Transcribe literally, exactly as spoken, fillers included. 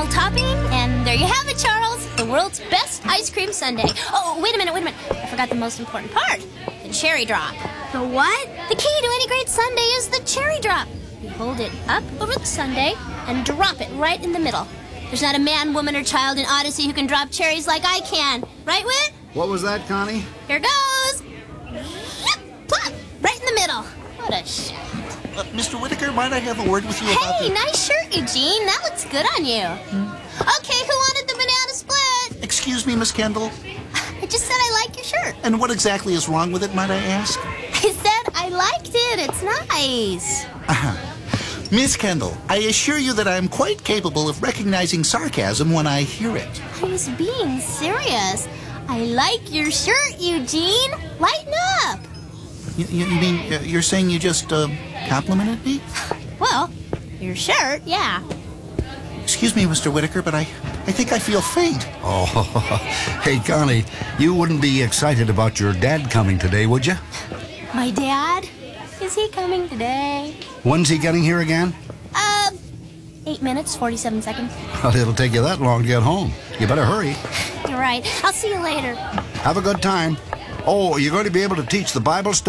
double topping, and there you have it, Charles. The world's best ice cream sundae. Oh, wait a minute, wait a minute. I forgot the most important part. The cherry drop. The what? The key to any great sundae is the cherry drop. You hold it up over the sundae and drop it right in the middle. There's not a man, woman, or child in Odyssey who can drop cherries like I can. Right, Whit? What was that, Connie? Here goes. Yep, plop, right in the middle. What a shot. Uh, Mister Whitaker, might I have a word with you about Hey, the... nice shirt, Eugene. That looks good on you. Okay, who wanted the banana split? Excuse me, Miss Kendall? I just said I like your shirt. And what exactly is wrong with it, might I ask? I said I liked it. It's nice. Uh-huh. Miss Kendall, I assure you that I am quite capable of recognizing sarcasm when I hear it. I was being serious. I like your shirt, Eugene. Lighten up. You, you, you mean uh, you're saying you just uh, complimented me? Well, your shirt, yeah. Excuse me, Mister Whitaker, but I, I think I feel faint. Oh, hey, Connie, you wouldn't be excited about your dad coming today, would you? My dad? Is he coming today? When's he getting here again? Uh, eight minutes, forty-seven seconds. Well, it'll take you that long to get home. You better hurry. You're right. I'll see you later. Have a good time. Oh, you're going to be able to teach the Bible study?